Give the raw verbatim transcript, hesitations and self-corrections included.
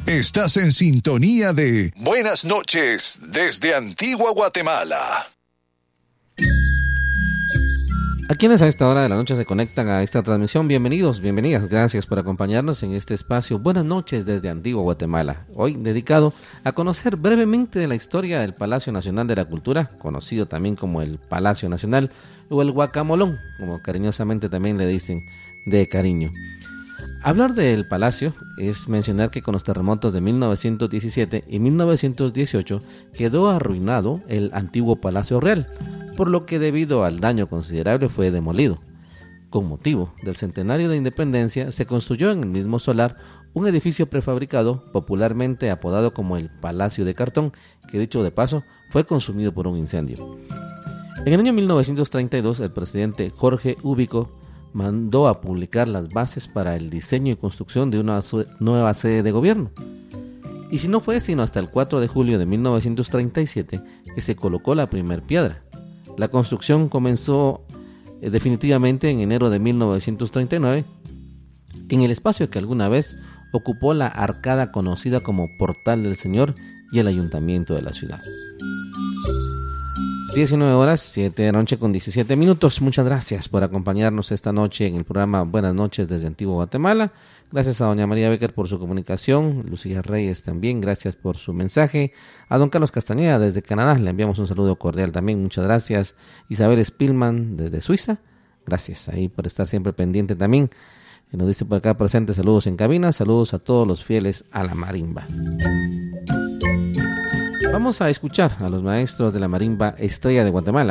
Estás en sintonía de Buenas noches desde Antigua Guatemala. A quienes a esta hora de la noche se conectan a esta transmisión, bienvenidos, bienvenidas, gracias por acompañarnos en este espacio Buenas noches desde Antigua Guatemala, hoy dedicado a conocer brevemente de la historia del Palacio Nacional de la Cultura, conocido también como el Palacio Nacional o el Guacamolón, como cariñosamente también le dicen de cariño. Hablar del palacio es mencionar que con los terremotos de mil novecientos diecisiete y mil novecientos dieciocho quedó arruinado el antiguo Palacio Real, por lo que debido al daño considerable fue demolido. Con motivo del centenario de independencia se construyó en el mismo solar un edificio prefabricado popularmente apodado como el Palacio de Cartón, que dicho de paso fue consumido por un incendio. En el año mil novecientos treinta y dos el presidente Jorge Ubico mandó a publicar las bases para el diseño y construcción de una nueva sede de gobierno. Y si no fue sino hasta el cuatro de julio de mil novecientos treinta y siete que se colocó la primer piedra. La construcción comenzó eh, definitivamente en enero de mil novecientos treinta y nueve en el espacio que alguna vez ocupó la arcada conocida como Portal del Señor y el Ayuntamiento de la ciudad. diecinueve horas, siete de la noche con diecisiete minutos. Muchas gracias por acompañarnos esta noche en el programa Buenas noches desde Antigua Guatemala. Gracias a doña María Becker por su comunicación, Lucía Reyes también, gracias por su mensaje. A don Carlos Castañeda desde Canadá le enviamos un saludo cordial también, muchas gracias. Isabel Spillman desde Suiza, gracias ahí por estar siempre pendiente también. Y nos dice por acá presente, saludos en cabina, saludos a todos los fieles a la marimba. Vamos a escuchar a los maestros de la marimba Estrella de Guatemala.